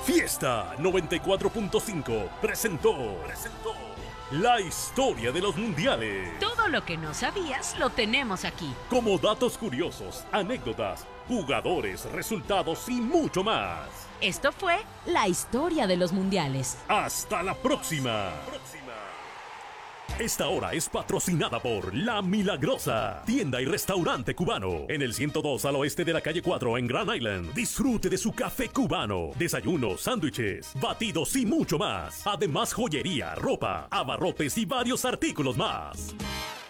Fiesta 94.5 presentó la historia de los mundiales. Todo lo que no sabías lo tenemos aquí. Como datos curiosos, anécdotas, jugadores, resultados y mucho más. Esto fue la historia de los mundiales. Hasta la próxima. Esta hora es patrocinada por La Milagrosa, tienda y restaurante cubano, en el 102 al oeste de la calle 4 en Grand Island. Disfrute de su café cubano, desayunos, sándwiches, batidos y mucho más. Además, joyería, ropa, abarrotes y varios artículos más.